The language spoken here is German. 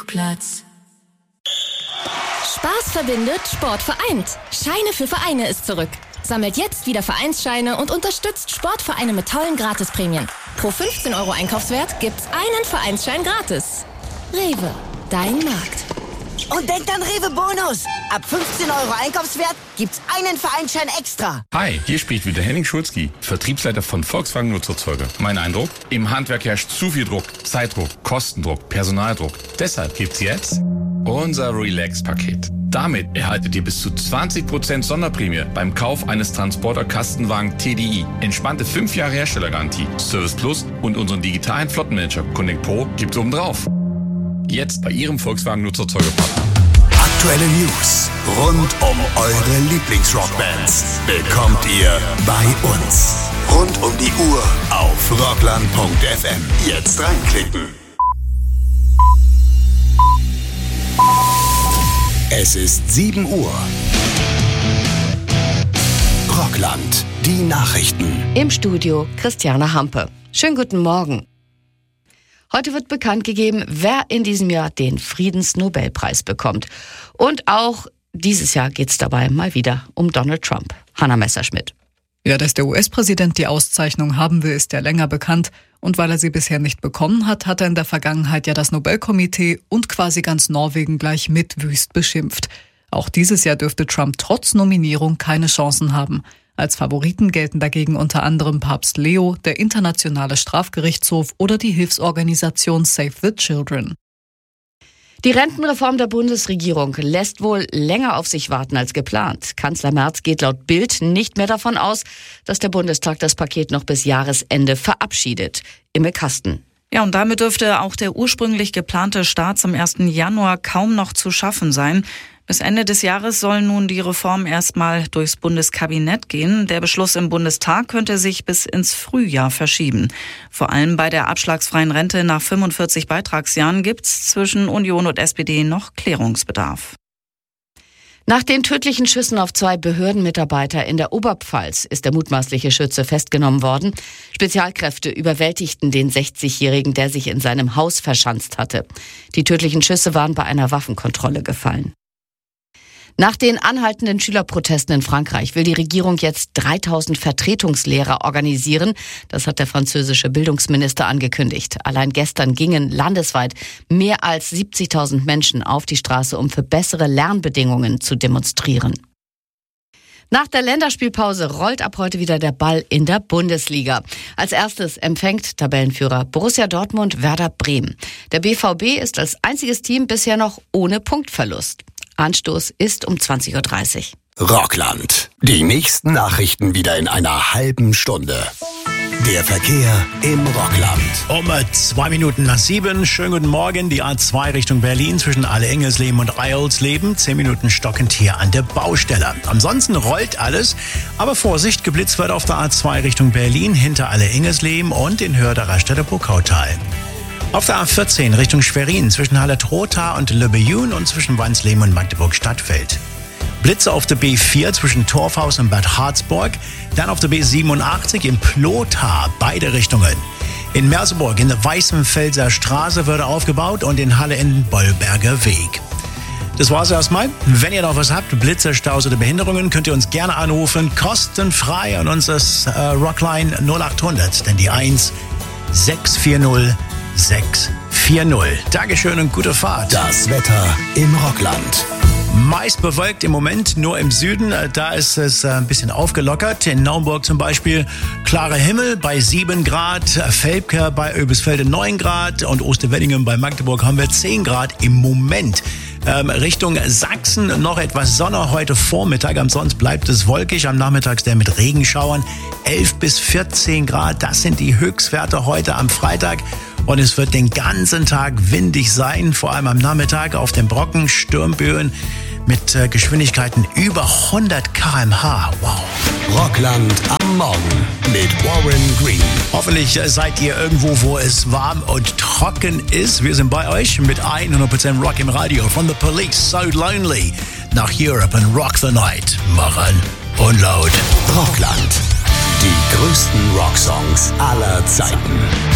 Platz. Spaß verbindet, Sport vereint. Scheine für Vereine ist zurück. Sammelt jetzt wieder Vereinsscheine und unterstützt Sportvereine mit tollen Gratisprämien. Pro 15 € Einkaufswert gibt's einen Vereinsschein gratis. Rewe, dein Markt. Und denkt an Rewe Bonus. Ab 15 € Einkaufswert gibt's einen Vereinsschein extra. Hi, hier spricht wieder Henning Schulzki, Vertriebsleiter von Volkswagen Nutzerzeuger. Mein Eindruck? Im Handwerk herrscht zu viel Druck. Zeitdruck, Kostendruck, Personaldruck. Deshalb gibt's jetzt unser Relax-Paket. Damit erhaltet ihr bis zu 20% Sonderprämie beim Kauf eines Transporter-Kastenwagen TDI. Entspannte 5 Jahre Herstellergarantie, Service Plus und unseren digitalen Flottenmanager Connect Pro gibt's obendrauf. Jetzt bei Ihrem Volkswagen Nutzerzeugerpartner. Aktuelle News rund um eure Lieblingsrockbands bekommt ihr bei uns. Rund um die Uhr auf rockland.fm. Jetzt reinklicken. Es ist 7 Uhr. Rockland, die Nachrichten. Im Studio Christiane Hampe. Schönen guten Morgen. Heute wird bekannt gegeben, wer in diesem Jahr den Friedensnobelpreis bekommt. Und auch dieses Jahr geht es dabei mal wieder um Donald Trump. Hanna Messerschmidt. Ja, dass der US-Präsident die Auszeichnung haben will, ist ja länger bekannt. Und weil er sie bisher nicht bekommen hat, hat er in der Vergangenheit ja das Nobelkomitee und quasi ganz Norwegen gleich mit wüst beschimpft. Auch dieses Jahr dürfte Trump trotz Nominierung keine Chancen haben. Als Favoriten gelten dagegen unter anderem Papst Leo, der Internationale Strafgerichtshof oder die Hilfsorganisation Save the Children. Die Rentenreform der Bundesregierung lässt wohl länger auf sich warten als geplant. Kanzler Merz geht laut Bild nicht mehr davon aus, dass der Bundestag das Paket noch bis Jahresende verabschiedet. Imme Kasten. Ja, und damit dürfte auch der ursprünglich geplante Start zum 1. Januar kaum noch zu schaffen sein. Bis Ende des Jahres soll nun die Reform erstmal durchs Bundeskabinett gehen. Der Beschluss im Bundestag könnte sich bis ins Frühjahr verschieben. Vor allem bei der abschlagsfreien Rente nach 45 Beitragsjahren gibt's zwischen Union und SPD noch Klärungsbedarf. Nach den tödlichen Schüssen auf 2 Behördenmitarbeiter in der Oberpfalz ist der mutmaßliche Schütze festgenommen worden. Spezialkräfte überwältigten den 60-Jährigen, der sich in seinem Haus verschanzt hatte. Die tödlichen Schüsse waren bei einer Waffenkontrolle gefallen. Nach den anhaltenden Schülerprotesten in Frankreich will die Regierung jetzt 3000 Vertretungslehrer organisieren. Das hat der französische Bildungsminister angekündigt. Allein gestern gingen landesweit mehr als 70.000 Menschen auf die Straße, um für bessere Lernbedingungen zu demonstrieren. Nach der Länderspielpause rollt ab heute wieder der Ball in der Bundesliga. Als erstes empfängt Tabellenführer Borussia Dortmund Werder Bremen. Der BVB ist als einziges Team bisher noch ohne Punktverlust. Anstoß ist um 20.30 Uhr. Rockland. Die nächsten Nachrichten wieder in einer halben Stunde. Der Verkehr im Rockland. Um 7:02. Schönen guten Morgen. Die A2 Richtung Berlin zwischen Alle-Engelsleben und Reiholsleben. 10 Minuten stockend hier an der Baustelle. Ansonsten rollt alles. Aber Vorsicht, geblitzt wird auf der A2 Richtung Berlin hinter Alle-Engelsleben und in Höhe der Raststätte Burgautal. Auf der A14 Richtung Schwerin zwischen Halle-Trotha und Löbejün und zwischen Wansleben und Magdeburg-Stadtfeld. Blitze auf der B4 zwischen Torfhaus und Bad Harzburg. Dann auf der B87 im Plothar, beide Richtungen. In Merseburg in der Weißenfelser Straße wird aufgebaut und in Halle in Bollberger Weg. Das war's erstmal. Wenn ihr noch was habt, Blitze, Staus oder Behinderungen, könnt ihr uns gerne anrufen. Kostenfrei an unseres Rockline 0800. Denn die 1 640 640. Dankeschön und gute Fahrt. Das Wetter im Rockland. Meist bewölkt im Moment, nur im Süden, da ist es ein bisschen aufgelockert. In Naumburg zum Beispiel klarer Himmel bei 7 Grad, Velpke bei Oebisfelde 9 Grad und Osterweddingen bei Magdeburg haben wir 10 Grad im Moment. Richtung Sachsen noch etwas Sonne heute Vormittag, ansonsten bleibt es wolkig. Am Nachmittag der mit Regenschauern 11 bis 14 Grad, das sind die Höchstwerte heute am Freitag. Und es wird den ganzen Tag windig sein, vor allem am Nachmittag auf den Brocken, Sturmböen mit Geschwindigkeiten über 100 km/h. Wow. Rockland am Morgen mit Warren Green. Hoffentlich seid ihr irgendwo, wo es warm und trocken ist. Wir sind bei euch mit 100% Rock im Radio. Von The Police, So Lonely, nach Europe and Rock the Night. Machen und laut. Rockland. Die größten Rocksongs aller Zeiten.